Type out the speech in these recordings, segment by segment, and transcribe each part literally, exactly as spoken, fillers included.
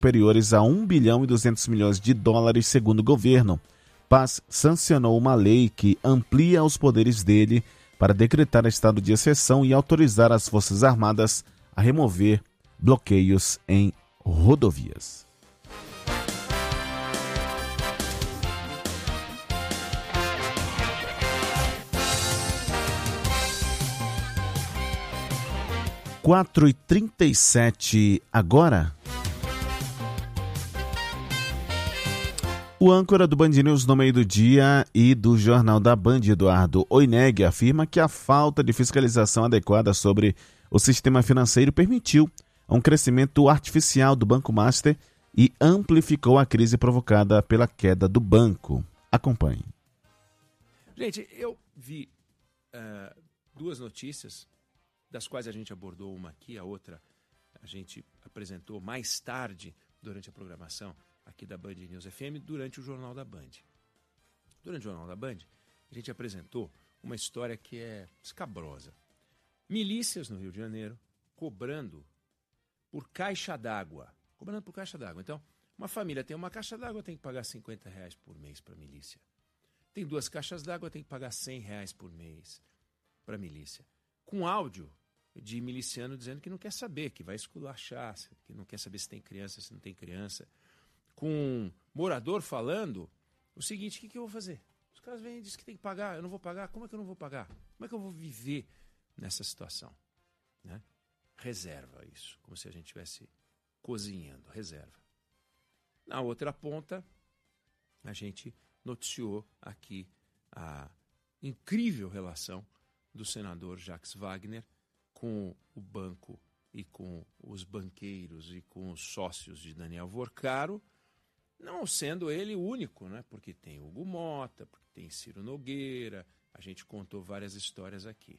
superiores a um bilhão e duzentos milhões de dólares, segundo o governo. Paz sancionou uma lei que amplia os poderes dele para decretar estado de exceção e autorizar as Forças Armadas a remover bloqueios em rodovias. quatro e trinta e sete agora. O âncora do Band News no meio do dia e do Jornal da Band, Eduardo Oineg, afirma que a falta de fiscalização adequada sobre o sistema financeiro permitiu um crescimento artificial do Banco Master e amplificou a crise provocada pela queda do banco. Acompanhe. Gente, eu vi uh, duas notícias, das quais a gente abordou uma aqui, a outra a gente apresentou mais tarde durante a programação aqui da Band News F M, durante o Jornal da Band. Durante o Jornal da Band, a gente apresentou uma história que é escabrosa. Milícias no Rio de Janeiro cobrando por caixa d'água. Cobrando por caixa d'água. Então, uma família tem uma caixa d'água, tem que pagar cinquenta reais por mês para a milícia. Tem duas caixas d'água, tem que pagar cem reais por mês para a milícia. Com áudio de miliciano dizendo que não quer saber, que vai esculachar, que não quer saber se tem criança, se não tem criança. Com um morador falando o seguinte: o que, que eu vou fazer? Os caras vêm e dizem que tem que pagar, eu não vou pagar, como é que eu não vou pagar? Como é que eu vou viver nessa situação? Né? Reserva isso, como se a gente estivesse cozinhando, reserva. Na outra ponta, a gente noticiou aqui a incrível relação do senador Jacques Wagner com o banco e com os banqueiros e com os sócios de Daniel Vorcaro, não sendo ele o único, né? Porque tem Hugo Mota, porque tem Ciro Nogueira, a gente contou várias histórias aqui.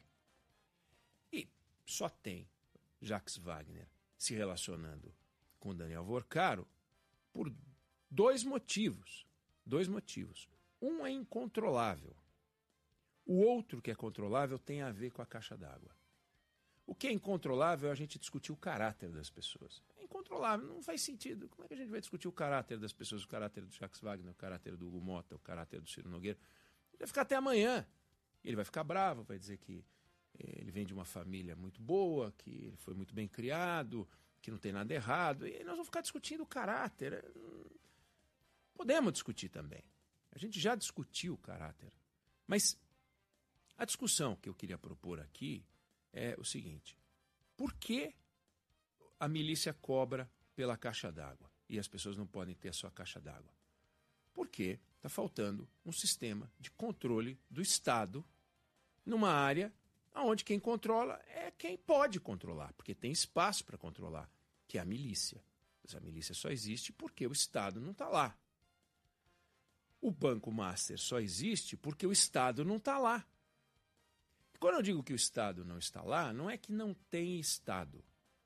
E só tem Jacques Wagner se relacionando com Daniel Vorcaro por dois motivos. Dois motivos. Um é incontrolável. O outro, que é controlável, tem a ver com a caixa d'água. O que é incontrolável é a gente discutir o caráter das pessoas. É incontrolável, não faz sentido. Como é que a gente vai discutir o caráter das pessoas, o caráter do Jacques Wagner, o caráter do Hugo Mota, o caráter do Ciro Nogueira? Ele vai ficar até amanhã. Ele vai ficar bravo, vai dizer que ele vem de uma família muito boa, que ele foi muito bem criado, que não tem nada errado. E nós vamos ficar discutindo o caráter. Podemos discutir também. A gente já discutiu o caráter. Mas a discussão que eu queria propor aqui é o seguinte: por que a milícia cobra pela caixa d'água e as pessoas não podem ter a sua caixa d'água? Porque está faltando um sistema de controle do Estado numa área onde quem controla é quem pode controlar, porque tem espaço para controlar, que é a milícia. Mas a milícia só existe porque o Estado não está lá. O Banco Master só existe porque o Estado não está lá. Quando eu digo que o Estado não está lá, não é que não tem Estado.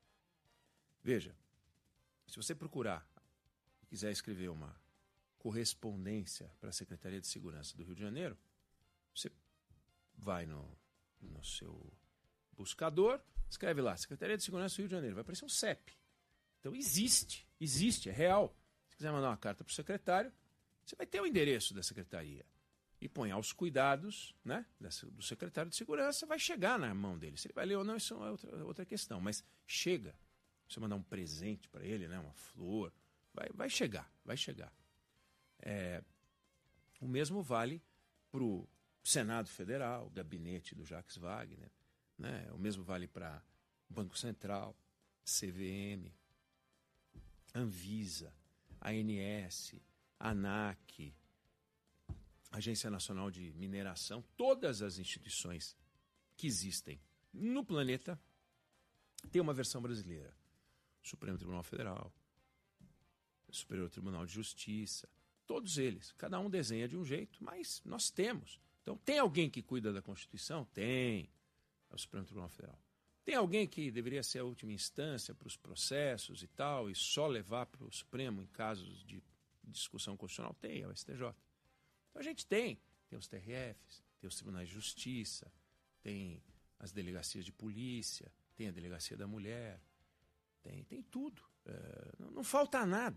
Veja, se você procurar, quiser escrever uma correspondência para a Secretaria de Segurança do Rio de Janeiro, você vai no, no seu buscador, escreve lá, Secretaria de Segurança do Rio de Janeiro, vai aparecer um C E P. Então existe, existe, é real. Se quiser mandar uma carta para o secretário, você vai ter o endereço da secretaria. E põe aos cuidados, né, do secretário de Segurança, vai chegar na mão dele. Se ele vai ler ou não, isso é outra, outra questão. Mas chega. Você mandar um presente para ele, né, uma flor, vai, vai chegar, vai chegar. É, o mesmo vale para o Senado Federal, o gabinete do Jacques Wagner, né, o mesmo vale para o Banco Central, C V M, Anvisa, A N S, ANAC, Agência Nacional de Mineração, todas as instituições que existem no planeta têm uma versão brasileira. Supremo Tribunal Federal, Superior Tribunal de Justiça, todos eles. Cada um desenha de um jeito, mas nós temos. Então, tem alguém que cuida da Constituição? Tem. É o Supremo Tribunal Federal. Tem alguém que deveria ser a última instância para os processos e tal, e só levar para o Supremo em casos de discussão constitucional? Tem, é o S T J. Então a gente tem, tem os T R Fs, tem os tribunais de justiça, tem as delegacias de polícia, tem a delegacia da mulher, tem, tem tudo. Uh, não, não falta nada.